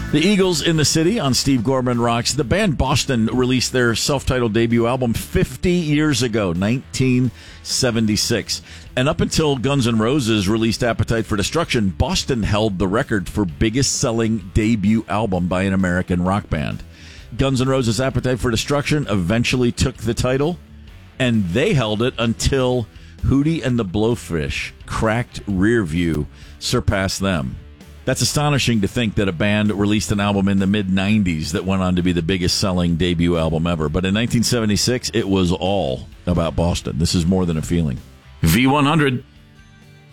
The Eagles in the City on Steve Gorman Rocks. The band Boston released their self-titled debut album 50 years ago, 1976. And up until Guns N' Roses released Appetite for Destruction, Boston held the record for biggest-selling debut album by an American rock band. Guns N' Roses' Appetite for Destruction eventually took the title, and they held it until Hootie and the Blowfish, Cracked Rear View, surpassed them. That's astonishing to think that a band released an album in the mid-'90s that went on to be the biggest-selling debut album ever. But in 1976, it was all about Boston. This is More Than a Feeling. V100.